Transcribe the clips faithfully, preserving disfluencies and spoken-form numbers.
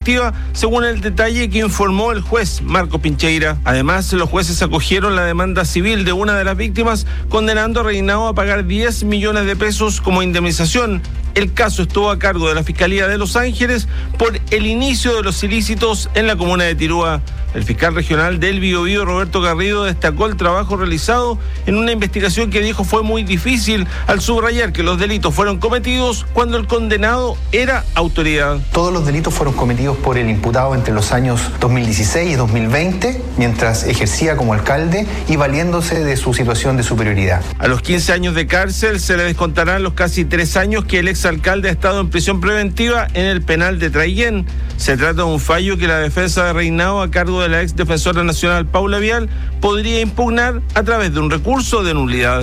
preventiva, según el detalle que informó el juez Marco Pincheira. Además, los jueces acogieron la demanda civil de una de las víctimas, condenando a Reinao a pagar diez millones de pesos como indemnización. El caso estuvo a cargo de la Fiscalía de Los Ángeles por el inicio de los ilícitos en la comuna de Tirúa. El fiscal regional del Biobío, Roberto Garrido, destacó el trabajo realizado en una investigación que dijo fue muy difícil, al subrayar que los delitos fueron cometidos cuando el condenado era autoridad. Todos los delitos fueron cometidos por el imputado entre los años dos mil dieciséis y dos mil veinte, mientras ejercía como alcalde y valiéndose de su situación de superioridad. A los quince años de cárcel se le descontarán los casi tres años que el exalcalde ha estado en prisión preventiva en el penal de Traillén. Se trata de un fallo que la defensa de Reinao, a cargo de la ex defensora nacional Paula Vial, podría impugnar a través de un recurso de nulidad.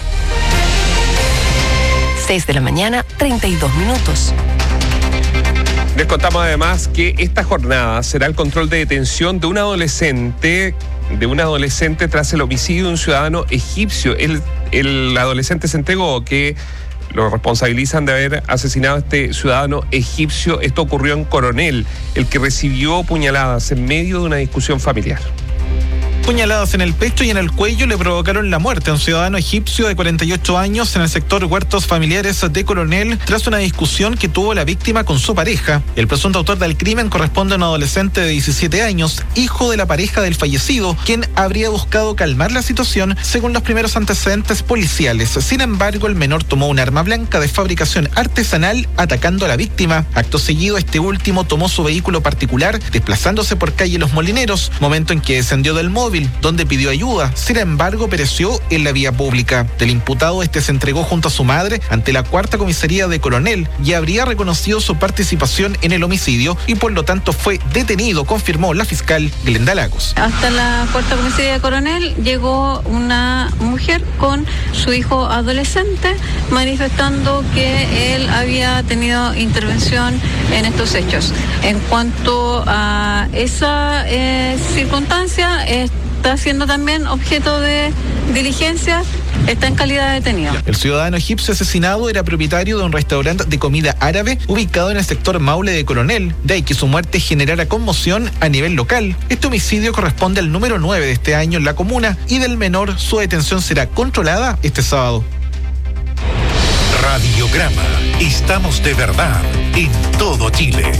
seis de la mañana, treinta y dos minutos. Les contamos además que esta jornada será el control de detención de un adolescente, de un adolescente tras el homicidio de un ciudadano egipcio. El, el adolescente se entregó que lo responsabilizan de haber asesinado a este ciudadano egipcio. Esto ocurrió en Coronel, el que recibió puñaladas en medio de una discusión familiar. Puñaladas en el pecho y en el cuello le provocaron la muerte a un ciudadano egipcio de cuarenta y ocho años en el sector Huertos Familiares de Coronel tras una discusión que tuvo la víctima con su pareja. El presunto autor del crimen corresponde a un adolescente de diecisiete años, hijo de la pareja del fallecido, quien habría buscado calmar la situación según los primeros antecedentes policiales. Sin embargo, el menor tomó un arma blanca de fabricación artesanal atacando a la víctima. Acto seguido, este último tomó su vehículo particular desplazándose por calle Los Molineros, momento en que descendió del móvil, donde pidió ayuda. Sin embargo, pereció en la vía pública. Del imputado, este se entregó junto a su madre ante la cuarta comisaría de Coronel y habría reconocido su participación en el homicidio y por lo tanto fue detenido, confirmó la fiscal Glenda Lagos. Hasta la cuarta comisaría de Coronel llegó una mujer con su hijo adolescente manifestando que él había tenido intervención en estos hechos. En cuanto a esa eh, circunstancia, es está siendo también objeto de diligencia, está en calidad de detenido. El ciudadano egipcio asesinado era propietario de un restaurante de comida árabe ubicado en el sector Maule de Coronel, de ahí que su muerte generara conmoción a nivel local. Este homicidio corresponde al número nueve de este año en la comuna y del menor su detención será controlada este sábado. Radiograma, estamos de verdad en todo Chile.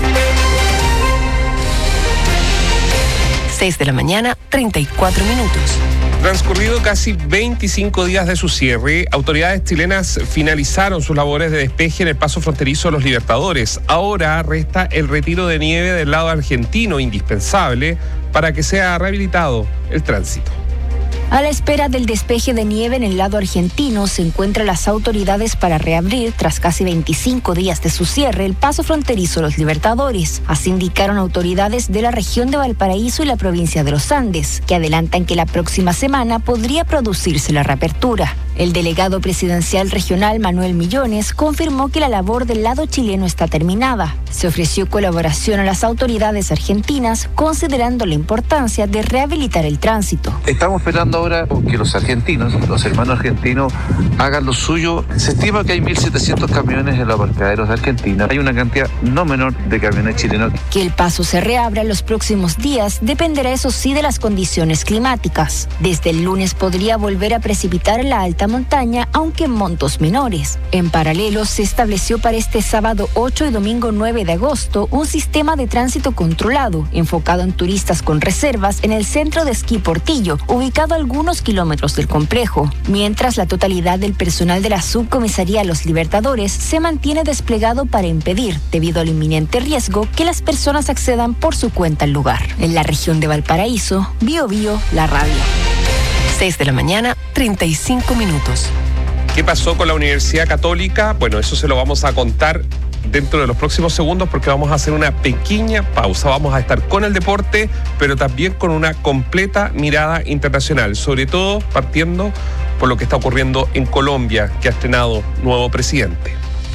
seis de la mañana, treinta y cuatro minutos. Transcurrido casi veinticinco días de su cierre, autoridades chilenas finalizaron sus labores de despeje en el paso fronterizo de Los Libertadores. Ahora resta el retiro de nieve del lado argentino, indispensable para que sea rehabilitado el tránsito. A la espera del despeje de nieve en el lado argentino, se encuentran las autoridades para reabrir, tras casi veinticinco días de su cierre, el paso fronterizo Los Libertadores. Así indicaron autoridades de la región de Valparaíso y la provincia de Los Andes, que adelantan que la próxima semana podría producirse la reapertura. El delegado presidencial regional Manuel Millones confirmó que la labor del lado chileno está terminada. Se ofreció colaboración a las autoridades argentinas, considerando la importancia de rehabilitar el tránsito. Estamos esperando ahora que los argentinos, los hermanos argentinos, hagan lo suyo. Se estima que hay mil setecientos camiones en los aparcaderos de Argentina. Hay una cantidad no menor de camiones chilenos. Que el paso se reabra en los próximos días dependerá, eso sí, de las condiciones climáticas. Desde el lunes podría volver a precipitar en la alta montaña, aunque en montos menores. En paralelo, se estableció para este sábado ocho y domingo nueve de agosto un sistema de tránsito controlado, enfocado en turistas con reservas en el centro de esquí Portillo, ubicado a algunos kilómetros del complejo, mientras la totalidad del personal de la subcomisaría Los Libertadores se mantiene desplegado para impedir, debido al inminente riesgo, que las personas accedan por su cuenta al lugar. En la región de Valparaíso, Biobío, la radio. seis de la mañana, treinta y cinco minutos. ¿Qué pasó con la Universidad Católica? Bueno, eso se lo vamos a contar dentro de los próximos segundos porque vamos a hacer una pequeña pausa. Vamos a estar con el deporte, pero también con una completa mirada internacional, sobre todo partiendo por lo que está ocurriendo en Colombia, que ha estrenado nuevo presidente.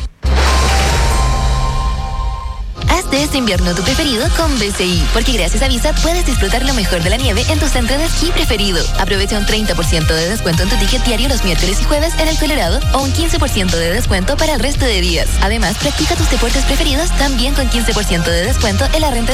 Haz de este invierno tu preferido con B C I, porque gracias a Visa puedes disfrutar lo mejor de la nieve en tu centro de esquí preferido. Aprovecha un treinta por ciento de descuento en tu ticket diario los miércoles y jueves en el Colorado o un quince por ciento de descuento para el resto de días. Además, practica tus deportes preferidos también con quince por ciento de descuento en la renta